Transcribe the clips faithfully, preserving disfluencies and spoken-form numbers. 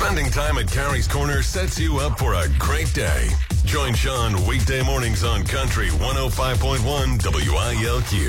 Spending time at Carrie's Corner sets you up for a great day. Join Sean weekday mornings on Country one oh five point one W I L Q.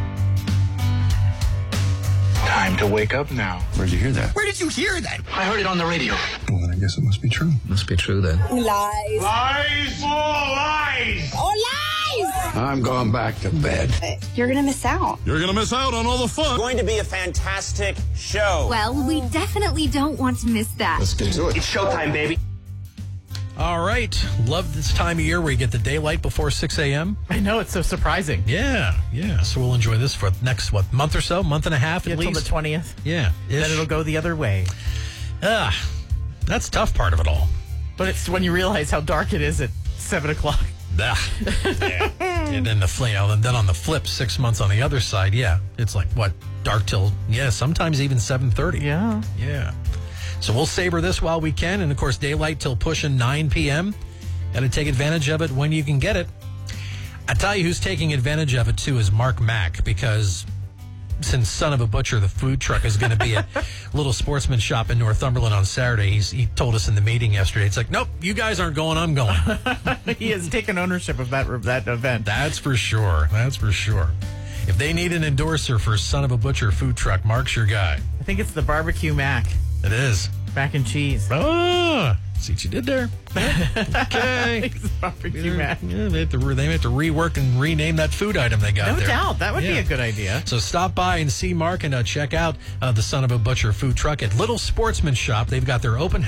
Time to wake up now. Where'd you hear that? Where did you hear that? I heard it on the radio. Well, then I guess it must be true. Must be true then. Lies. Lies! All lies! Oh, lies! I'm going back to bed. You're going to miss out. You're going to miss out on all the fun. Going to be a fantastic show. Well, we definitely don't want to miss that. Let's get to it. It's showtime, baby. All right. Love this time of year where you get the daylight before six a.m. I know, it's so surprising. Yeah, yeah. So we'll enjoy this for the next, what, month or so? Month and a half at Until least? the twentieth. Yeah. Then it'll go the other way. Ah, that's the tough part of it all. But it's when you realize how dark it is at seven o'clock. Ah, yeah. And then the fl- you know, and then on the flip, six months on the other side, yeah. It's like, what, dark till, yeah, sometimes even seven thirty. Yeah. Yeah. So we'll savor this while we can. And, of course, daylight till pushing nine p.m. Got to take advantage of it when you can get it. I tell you who's taking advantage of it, too, is Mark Mack, because since Son of a Butcher, the food truck, is going to be at Little Sportsman Shop in Northumberland on Saturday. He's, he told us in the meeting yesterday, it's like, nope, you guys aren't going, I'm going. He has taken ownership of that that event. That's for sure. That's for sure. If they need an endorser for Son of a Butcher food truck, Mark's your guy. I think it's the barbecue mac. It is. Mac and cheese. Oh, see what you did there. Okay. It's barbecue yeah, mac. Yeah, they have to re- they have to rework and rename that food item they got No there. doubt. That would Yeah. be a good idea. So stop by and see Mark and uh, check out uh, the Son of a Butcher food truck at Little Sportsman Shop. They've got their open